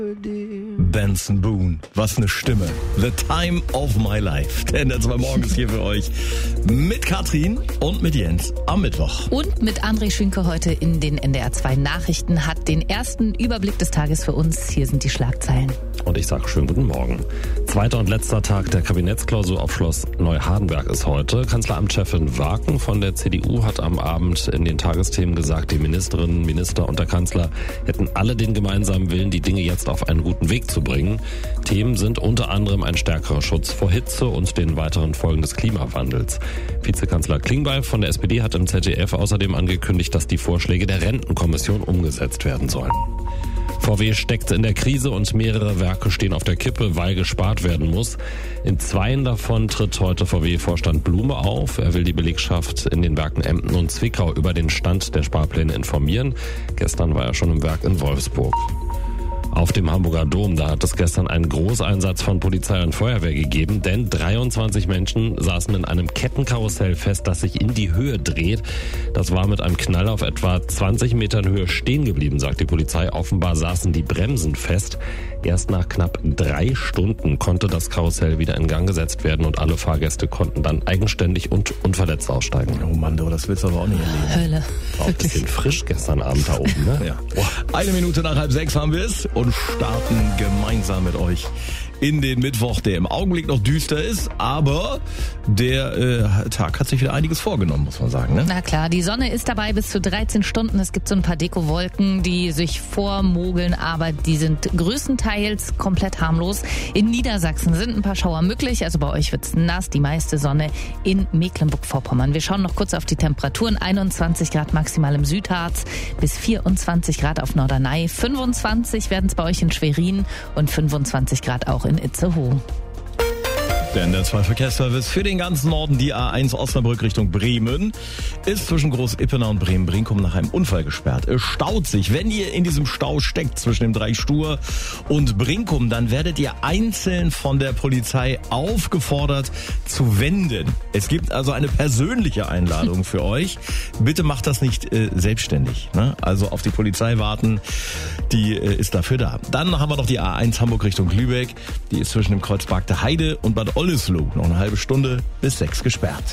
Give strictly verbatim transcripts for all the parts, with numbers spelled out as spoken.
Benson Boone, was eine Stimme. The Time of My Life. Der N D R zwei morgens hier für euch mit Katrin und mit Jens am Mittwoch. Und mit André Schünke heute in den N D R zwei Nachrichten hat den ersten Überblick des Tages für uns. Hier sind die Schlagzeilen. Und ich sage schönen guten Morgen. Zweiter und letzter Tag der Kabinettsklausur auf Schloss Neuhardenberg ist heute. Kanzleramtschefin Waken von der C D U hat am Abend in den Tagesthemen gesagt, die Ministerinnen, Minister und der Kanzler hätten alle den gemeinsamen Willen, die Dinge jetzt auf einen guten Weg zu bringen. Themen sind unter anderem ein stärkerer Schutz vor Hitze und den weiteren Folgen des Klimawandels. Vizekanzler Klingbeil von der S P D hat im Z D F außerdem angekündigt, dass die Vorschläge der Rentenkommission umgesetzt werden sollen. V W steckt in der Krise und mehrere Werke stehen auf der Kippe, weil gespart werden muss. In zweien davon tritt heute V W-Vorstand Blume auf. Er will die Belegschaft in den Werken Emden und Zwickau über den Stand der Sparpläne informieren. Gestern war er schon im Werk in Wolfsburg. Auf dem Hamburger Dom, da hat es gestern einen Großeinsatz von Polizei und Feuerwehr gegeben, denn dreiundzwanzig Menschen saßen in einem Kettenkarussell fest, das sich in die Höhe dreht. Das war mit einem Knall auf etwa zwanzig Metern Höhe stehen geblieben, sagt die Polizei. Offenbar saßen die Bremsen fest. Erst nach knapp drei Stunden konnte das Karussell wieder in Gang gesetzt werden und alle Fahrgäste konnten dann eigenständig und unverletzt aussteigen. Oh Mann, du, das willst du aber auch nicht erleben. Hölle. War auch ein bisschen frisch gestern Abend da oben, ne? Ja. Eine Minute nach halb sechs haben wir es und starten gemeinsam mit euch in den Mittwoch, der im Augenblick noch düster ist, aber der äh, Tag hat sich wieder einiges vorgenommen, muss man sagen. Ne? Na klar, die Sonne ist dabei bis zu dreizehn Stunden. Es gibt so ein paar Dekowolken, die sich vormogeln, aber die sind größtenteils komplett harmlos. In Niedersachsen sind ein paar Schauer möglich, also bei euch wird's nass, die meiste Sonne in Mecklenburg-Vorpommern. Wir schauen noch kurz auf die Temperaturen. einundzwanzig Grad maximal im Südharz, bis vierundzwanzig Grad auf Norderney, fünfundzwanzig werden es bei euch in Schwerin und fünfundzwanzig Grad auch in Itzehoe. Der N D R zwei Verkehrsservice für den ganzen Norden, die A eins Osnabrück Richtung Bremen, ist zwischen Groß-Ippener und Bremen-Brinkum nach einem Unfall gesperrt. Es staut sich. Wenn ihr in diesem Stau steckt zwischen dem Dreistuhr und Brinkum, dann werdet ihr einzeln von der Polizei aufgefordert zu wenden. Es gibt also eine persönliche Einladung für euch. Bitte macht das nicht äh, selbstständig. Ne? Also auf die Polizei warten, die äh, ist dafür da. Dann haben wir noch die A eins Hamburg Richtung Lübeck. Die ist zwischen dem Kreuz Bargte Heide und Bad Oldesloe noch eine halbe Stunde bis sechs gesperrt.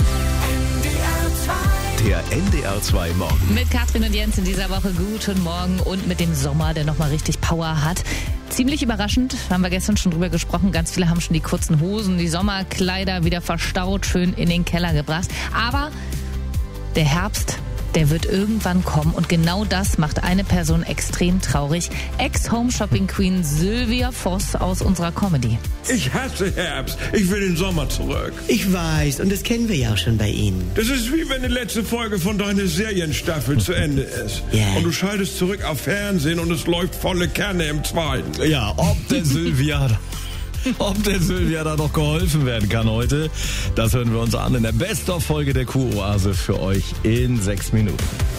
Der N D R zwei Morgen. Mit Katrin und Jens in dieser Woche guten Morgen und mit dem Sommer, der nochmal richtig Power hat. Ziemlich überraschend, haben wir gestern schon drüber gesprochen. Ganz viele haben schon die kurzen Hosen, die Sommerkleider wieder verstaut, schön in den Keller gebracht. Aber der Herbst, der wird irgendwann kommen und genau das macht eine Person extrem traurig. Ex-Home-Shopping-Queen Sylvia Voss aus unserer Comedy. Ich hasse Herbst. Ich will den Sommer zurück. Ich weiß, und das kennen wir ja auch schon bei Ihnen. Das ist wie wenn die letzte Folge von deiner Serienstaffel zu Ende ist. Ja. Und du schaltest zurück auf Fernsehen und es läuft volle Kanne im zweiten. Ja, ob der Sylvia... Ob der Sylvia da noch geholfen werden kann heute, das hören wir uns an in der Best-of-Folge der Q-Oase für euch in sechs Minuten.